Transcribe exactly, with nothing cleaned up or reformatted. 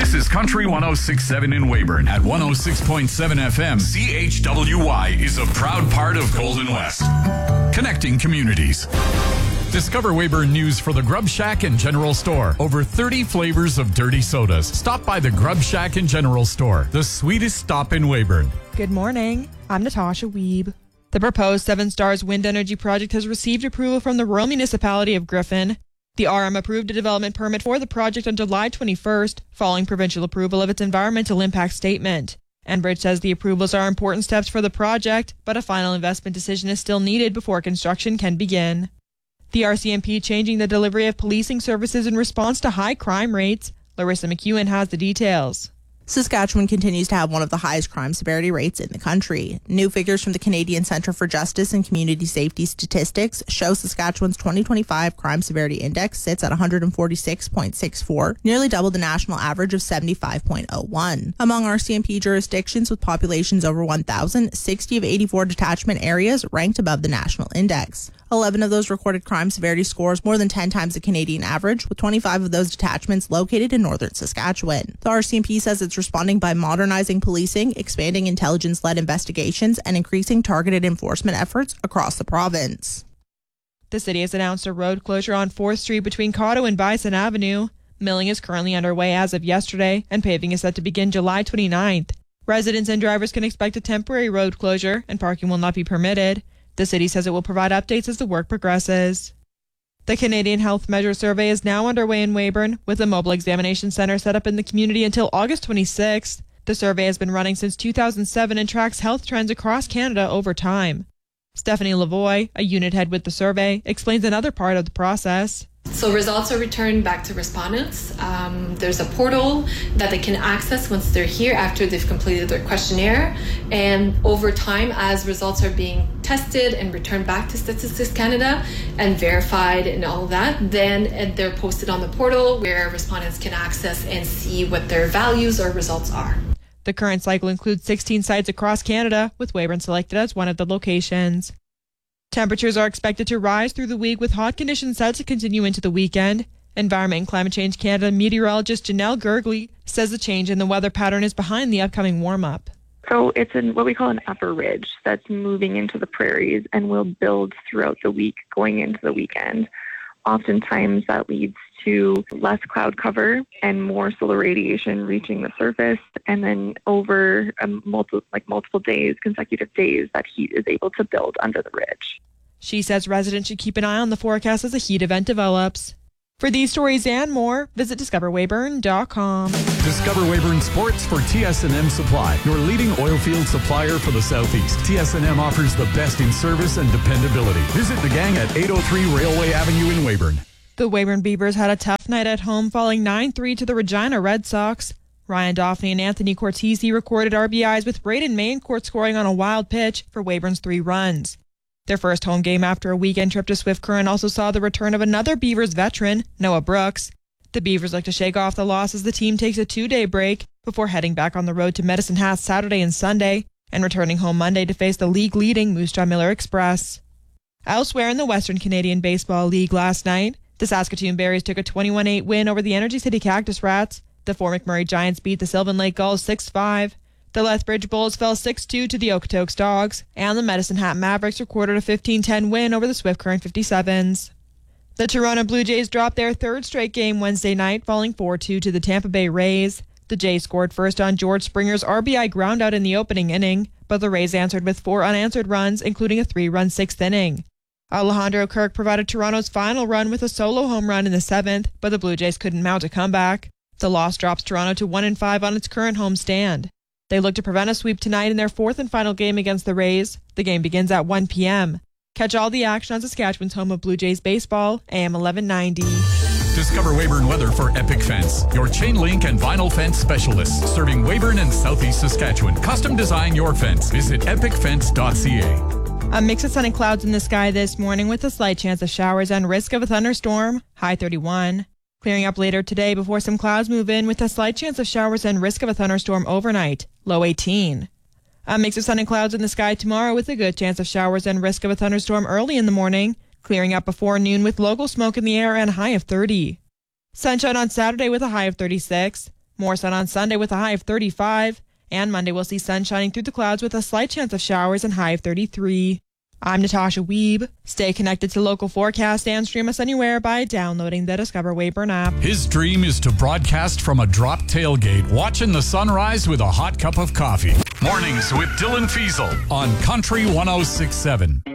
This is Country one oh six point seven in Weyburn. At one oh six point seven F M, C H W Y is a proud part of Golden West. Connecting communities. Discover Weyburn news for the Grub Shack and General Store. Over thirty flavors of dirty sodas. Stop by the Grub Shack and General Store, the sweetest stop in Weyburn. Good morning. I'm Natasha Wiebe. The proposed Seven Stars Wind Energy Project has received approval from the Rural Municipality of Griffin. The R M approved a development permit for the project on July twenty-first, following provincial approval of its environmental impact statement. Enbridge says the approvals are important steps for the project, but a final investment decision is still needed before construction can begin. The R C M P changing the delivery of policing services in response to high crime rates. Larissa McEwen has the details. Saskatchewan continues to have one of the highest crime severity rates in the country. New figures from the Canadian Centre for Justice and Community Safety Statistics show Saskatchewan's twenty twenty-five crime severity index sits at one hundred forty-six point six four, nearly double the national average of seventy-five point oh one. Among R C M P jurisdictions with populations over one thousand, sixty of eighty-four detachment areas ranked above the national index. eleven of those recorded crime severity scores more than ten times the Canadian average, with twenty-five of those detachments located in northern Saskatchewan. The R C M P says it's responding by modernizing policing, expanding intelligence-led investigations, and increasing targeted enforcement efforts across the province. The city has announced a road closure on fourth Street between Cotto and Bison Avenue. Milling is currently underway as of yesterday, and paving is set to begin July twenty-ninth. Residents and drivers can expect a temporary road closure, and parking will not be permitted. The city says it will provide updates as the work progresses. The Canadian Health Measure Survey is now underway in Weyburn, with a mobile examination centre set up in the community until August twenty-sixth. The survey has been running since two thousand seven and tracks health trends across Canada over time. Stephanie Lavoie, a unit head with the survey, explains another part of the process. So results are returned back to respondents. Um, there's a portal that they can access once they're here after they've completed their questionnaire. And over time, as results are being tested and returned back to Statistics Canada and verified and all of that, then they're posted on the portal where respondents can access and see what their values or results are. The current cycle includes sixteen sites across Canada, with Weyburn selected as one of the locations. Temperatures are expected to rise through the week, with hot conditions set to continue into the weekend. Environment and Climate Change Canada meteorologist Janelle Gergley says the change in the weather pattern is behind the upcoming warm-up. So it's in what we call an upper ridge that's moving into the prairies and will build throughout the week going into the weekend. Oftentimes that leads to less cloud cover and more solar radiation reaching the surface, and then over a multi, like multiple days, consecutive days, that heat is able to build under the ridge. She says residents should keep an eye on the forecast as the heat event develops. For these stories and more, visit discover weyburn dot com. Discover Weyburn Sports for T S and M Supply, your leading oilfield supplier for the Southeast. T S and M offers the best in service and dependability. Visit the gang at eight oh three Railway Avenue in Weyburn. The Weyburn Beavers had a tough night at home, falling nine three to the Regina Red Sox. Ryan Daphne and Anthony Cortese recorded R B Is, with Braden Maincourt scoring on a wild pitch for Weyburn's three runs. Their first home game after a weekend trip to Swift Current also saw the return of another Beavers veteran, Noah Brooks. The Beavers look to shake off the loss as the team takes a two-day break before heading back on the road to Medicine Hat Saturday and Sunday, and returning home Monday to face the league-leading Moose Jaw Miller Express. Elsewhere in the Western Canadian Baseball League last night, the Saskatoon Berries took a twenty-one eight win over the Energy City Cactus Rats. The Fort McMurray Giants beat the Sylvan Lake Gulls six five. The Lethbridge Bulls fell six two to the Okotoks Dogs, and the Medicine Hat Mavericks recorded a fifteen ten win over the Swift Current fifty-sevens. The Toronto Blue Jays dropped their third straight game Wednesday night, falling four two to the Tampa Bay Rays. The Jays scored first on George Springer's R B I groundout in the opening inning, but the Rays answered with four unanswered runs, including a three-run sixth inning. Alejandro Kirk provided Toronto's final run with a solo home run in the seventh, but the Blue Jays couldn't mount a comeback. The loss drops Toronto to one and five on its current home stand. They look to prevent a sweep tonight in their fourth and final game against the Rays. The game begins at one p.m. Catch all the action on Saskatchewan's home of Blue Jays baseball, A M eleven ninety. Discover Weyburn Weather for Epic Fence, your chain link and vinyl fence specialist, serving Weyburn and Southeast Saskatchewan. Custom design your fence. Visit epic fence dot c a. A mix of sun and clouds in the sky this morning, with a slight chance of showers and risk of a thunderstorm, high thirty-one. Clearing up later today before some clouds move in, with a slight chance of showers and risk of a thunderstorm overnight, low eighteen. A mix of sun and clouds in the sky tomorrow, with a good chance of showers and risk of a thunderstorm early in the morning, clearing up before noon with local smoke in the air and a high of thirty. Sunshine on Saturday with a high of thirty-six. More sun on Sunday with a high of thirty-five. And Monday we'll see sun shining through the clouds with a slight chance of showers and high of thirty-three. I'm Natasha Wiebe. Stay connected to local forecast and stream us anywhere by downloading the Discover Weyburn app. His dream is to broadcast from a drop tailgate, watching the sunrise with a hot cup of coffee. Mornings with Dylan Fiesel on Country one oh six point seven.